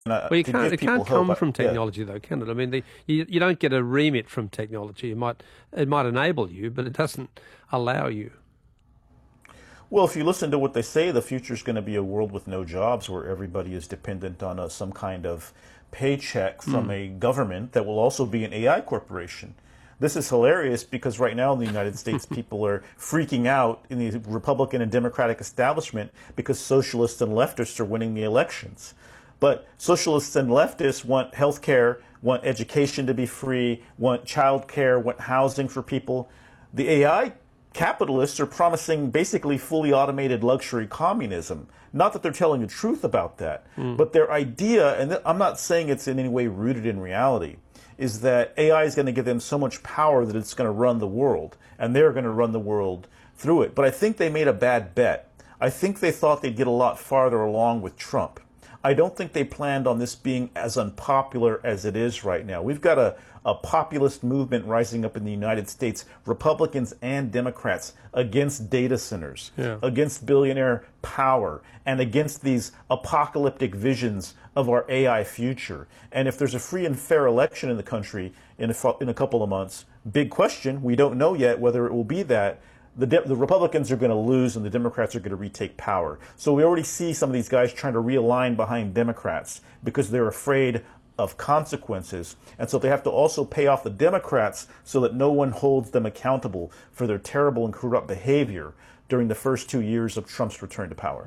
Well, to give it people can't hope. come from Yeah. technology, though, can it? I mean, you don't get a remit from technology. It might enable you, but it doesn't allow you. Well, if you listen to what they say, the future is going to be a world with no jobs where everybody is dependent on some kind of paycheck from Mm. a government that will also be an AI corporation. This is hilarious because right now in the United States, people are freaking out in the Republican and Democratic establishment because socialists and leftists are winning the elections. But socialists and leftists want health care, want education to be free, want child care, want housing for people. The AI capitalists are promising basically fully automated luxury communism. Not that they're telling the truth about that, but their idea, and I'm not saying it's in any way rooted in reality, is that AI is going to give them so much power that it's going to run the world, and they're going to run the world through it. But I think they made a bad bet. I think they thought they'd get a lot farther along with Trump. I don't think they planned on this being as unpopular as it is right now. We've got a populist movement rising up in the United States, Republicans and Democrats, against data centers, Yeah. against billionaire power, and against these apocalyptic visions of our AI future. And if there's a free and fair election in the country in a couple of months, big question, we don't know yet whether it will be that, the Republicans are going to lose and the Democrats are going to retake power. So we already see some of these guys trying to realign behind Democrats because they're afraid of consequences. And so they have to also pay off the Democrats so that no one holds them accountable for their terrible and corrupt behavior during the first 2 years of Trump's return to power.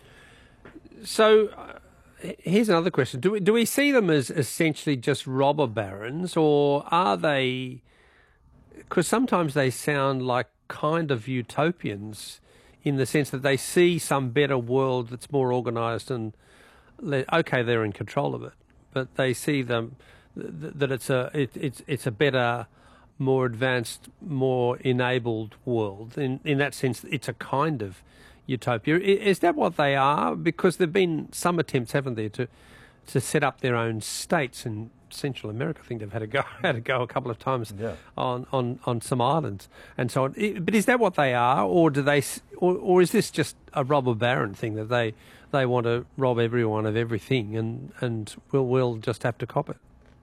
So here's another question. Do we see them as essentially just robber barons, or are they... Because sometimes they sound like kind of utopians in the sense that they see some better world that's more organised and, okay, they're in control of it, but they see them that it's a better, more advanced, more enabled world. In that sense, it's a kind of utopia. Is that what they are? Because there've been some attempts, haven't there, to set up their own states in Central America. I think they've had to go a couple of times on some islands and so on. But is that what they are, or do they, or is this just a robber baron thing that they want to rob everyone of everything, and we'll just have to cop it?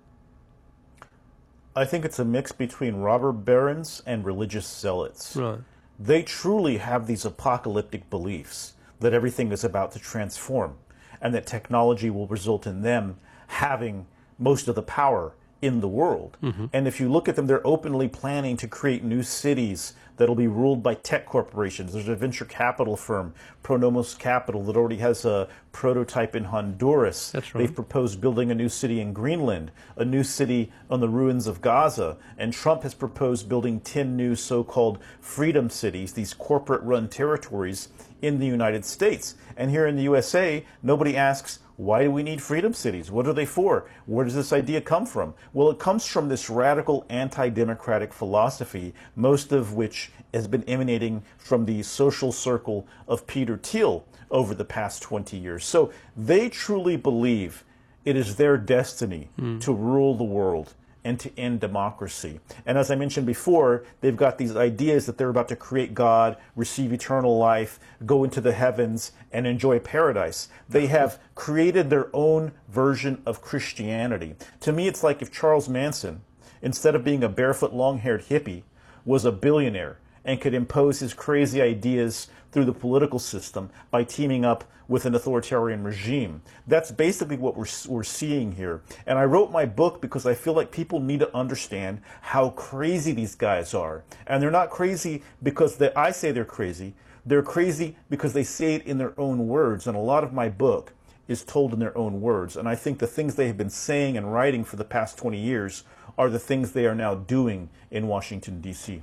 I think it's a mix between robber barons and religious zealots. Right. They truly have these apocalyptic beliefs that everything is about to transform and that technology will result in them having most of the power in the world. And if you look at them, they're openly planning to create new cities that'll be ruled by tech corporations. There's a venture capital firm, Pronomos Capital, that already has a prototype in Honduras. That's right. They've proposed building a new city in Greenland, a new city on the ruins of Gaza, and Trump has proposed building 10 new so-called freedom cities, these corporate-run territories in the United States. And here in the USA, nobody asks, why do we need freedom cities? What are they for? Where does this idea come from? Well, it comes from this radical anti-democratic philosophy, most of which has been emanating from the social circle of Peter Thiel over the past 20 years. So they truly believe it is their destiny to rule the world and to end democracy. And as I mentioned before, they've got these ideas that they're about to create God, receive eternal life, go into the heavens, and enjoy paradise. They have created their own version of Christianity. To me, it's like if Charles Manson, instead of being a barefoot, long-haired hippie, was a billionaire and could impose his crazy ideas through the political system by teaming up with an authoritarian regime. That's basically what we're seeing here. And I wrote my book because I feel like people need to understand how crazy these guys are. And they're not crazy because I say they're crazy. They're crazy because they say it in their own words. And a lot of my book is told in their own words. And I think the things they have been saying and writing for the past 20 years are the things they are now doing in Washington, D.C.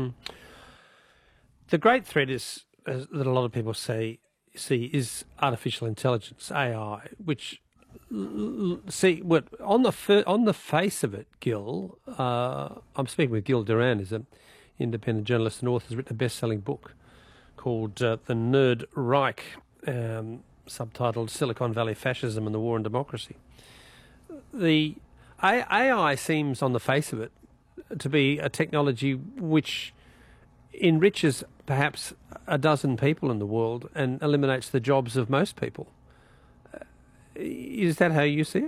The great threat is that a lot of people see is artificial intelligence, AI, which what on the face of it, Gil. I'm speaking with Gil Duran, is an independent journalist and author, has written a best-selling book called The Nerd Reich, subtitled Silicon Valley Fascism and the War on Democracy. The AI seems, on the face of it, to be a technology which enriches perhaps a dozen people in the world and eliminates the jobs of most people. Is that how you see it?